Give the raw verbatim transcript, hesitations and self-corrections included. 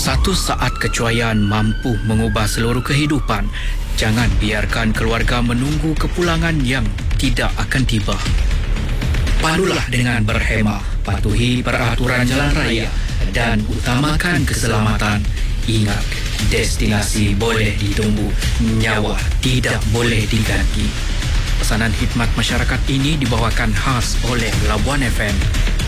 Satu saat kecuaian mampu mengubah seluruh kehidupan. Jangan biarkan keluarga menunggu kepulangan yang tidak akan tiba. Padulah dengan berhemah, patuhi peraturan jalan raya dan utamakan keselamatan. Ingat, destinasi boleh ditunggu, nyawa tidak boleh diganti. Pesanan khidmat masyarakat ini dibawakan khas oleh Labuan F M.